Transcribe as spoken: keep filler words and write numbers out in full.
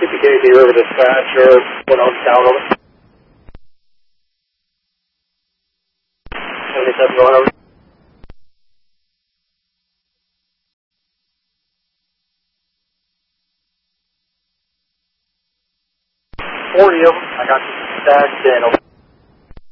P K D River Dispatcher, one on town over. seventy-seven going over. forty of them, I got you stacked in over.